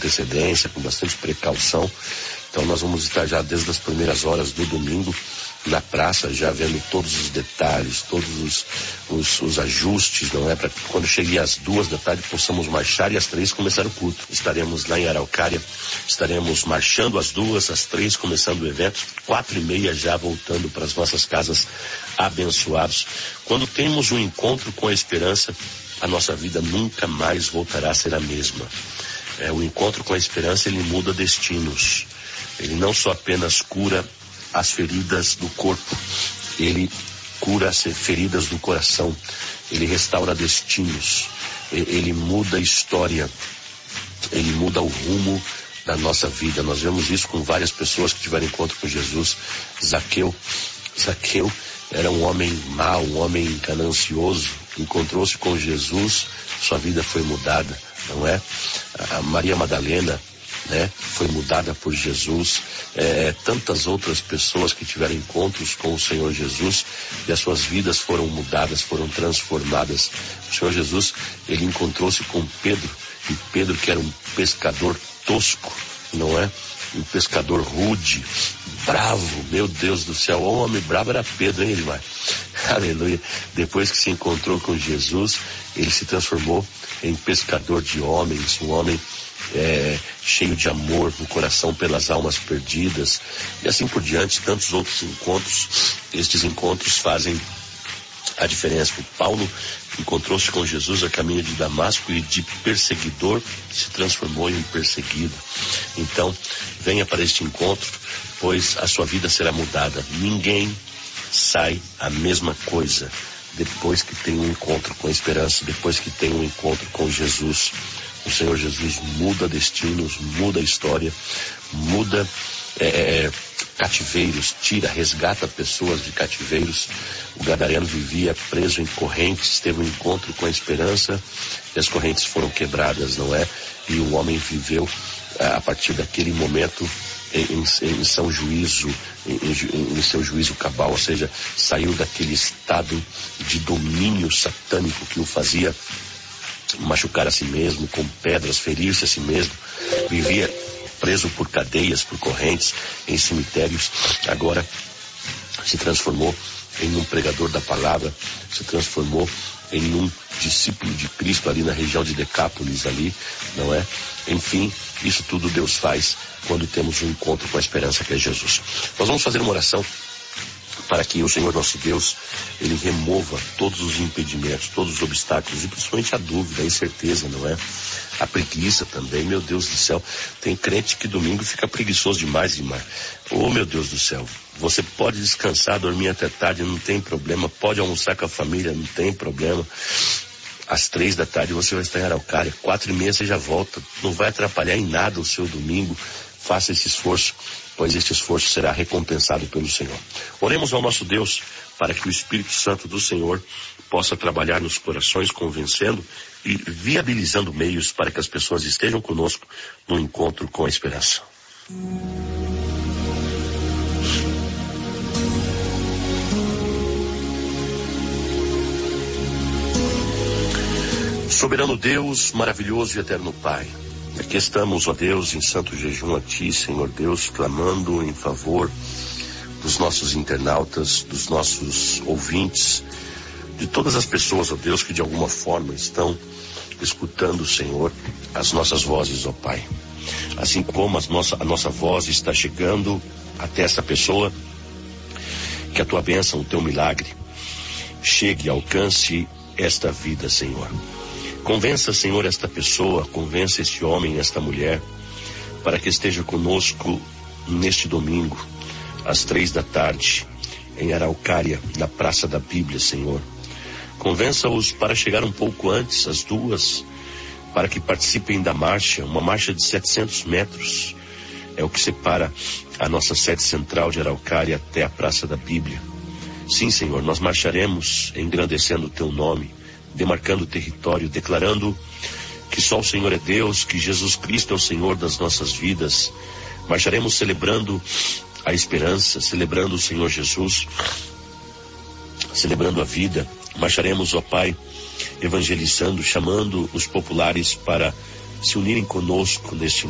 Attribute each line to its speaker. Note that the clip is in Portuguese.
Speaker 1: antecedência, com bastante precaução. Então nós vamos estar já desde as primeiras horas do domingo na praça, já vendo todos os detalhes, todos os ajustes, não é? Para que quando chegue às 2 da tarde possamos marchar e às 3 começar o culto. Estaremos lá em Araucária, estaremos marchando às 2, às 3 começando o evento, 4:30 já voltando para as nossas casas abençoados. Quando temos um encontro com a esperança, a nossa vida nunca mais voltará a ser a mesma. O encontro com a esperança, ele muda destinos. Ele não só apenas cura as feridas do corpo, ele cura as feridas do coração, ele restaura destinos, ele muda a história, ele muda o rumo da nossa vida. Nós vemos isso com várias pessoas que tiveram encontro com Jesus. Zaqueu era um homem mau, um homem ganancioso, encontrou-se com Jesus, sua vida foi mudada, não é? A Maria Madalena, né, foi mudada por Jesus. Tantas outras pessoas que tiveram encontros com o Senhor Jesus e as suas vidas foram mudadas, foram transformadas. O Senhor Jesus, ele encontrou-se com Pedro, e Pedro, que era um pescador tosco, não é? Um pescador rude, bravo, meu Deus do céu, o homem bravo era Pedro, hein, Edmar? Aleluia. Depois que se encontrou com Jesus, ele se transformou em pescador de homens, um homem cheio de amor no coração pelas almas perdidas, e assim por diante, tantos outros encontros. Estes encontros fazem a diferença. O Paulo encontrou-se com Jesus a caminho de Damasco e de perseguidor se transformou em perseguido. Então, venha para este encontro, pois a sua vida será mudada. Ninguém sai a mesma coisa depois que tem um encontro com a esperança, depois que tem um encontro com Jesus. O Senhor Jesus muda destinos, muda a história, muda cativeiros, resgata pessoas de cativeiros. O gadareno vivia preso em correntes, teve um encontro com a esperança e as correntes foram quebradas, não é? E o homem viveu a partir daquele momento em seu juízo, em seu juízo cabal, ou seja, saiu daquele estado de domínio satânico que o fazia machucar a si mesmo com pedras, ferir-se a si mesmo, vivia preso por cadeias, por correntes, em cemitérios. Agora se transformou em um pregador da palavra, se transformou em um discípulo de Cristo ali na região de Decápolis ali, não é? Enfim, isso tudo Deus faz quando temos um encontro com a esperança que é Jesus. Nós vamos fazer uma oração para que o Senhor nosso Deus, ele remova todos os impedimentos, todos os obstáculos, e principalmente a dúvida, a incerteza, não é? A preguiça também, meu Deus do céu. Tem crente que domingo fica preguiçoso demais. Oh, meu Deus do céu. Você pode descansar, dormir até tarde, não tem problema. Pode almoçar com a família, não tem problema. Às 3 da tarde você vai estar em Araucária, 4:30 você já volta. Não vai atrapalhar em nada o seu domingo. Faça esse esforço, pois este esforço será recompensado pelo Senhor. Oremos ao nosso Deus para que o Espírito Santo do Senhor possa trabalhar nos corações, convencendo e viabilizando meios para que as pessoas estejam conosco no encontro com a esperança. Soberano Deus, maravilhoso e eterno Pai, aqui estamos, ó Deus, em santo jejum a Ti, Senhor Deus, clamando em favor dos nossos internautas, dos nossos ouvintes, de todas as pessoas, ó Deus, que de alguma forma estão escutando, Senhor, as nossas vozes, ó Pai. Assim como a nossa voz está chegando até essa pessoa, que a Tua bênção, o Teu milagre, chegue e alcance esta vida, Senhor. Convença, Senhor, esta pessoa, convença este homem, esta mulher, para que esteja conosco neste domingo, às 3 da tarde, em Araucária, na Praça da Bíblia, Senhor. Convença-os para chegar um pouco antes, às 2, para que participem da marcha, uma marcha de 700 metros. É o que separa a nossa sede central de Araucária até a Praça da Bíblia. Sim, Senhor, nós marcharemos engrandecendo o Teu nome, demarcando o território, declarando que só o Senhor é Deus, que Jesus Cristo é o Senhor das nossas vidas. Marcharemos celebrando a esperança, celebrando o Senhor Jesus, celebrando a vida. Marcharemos, ó Pai, evangelizando, chamando os populares para se unirem conosco neste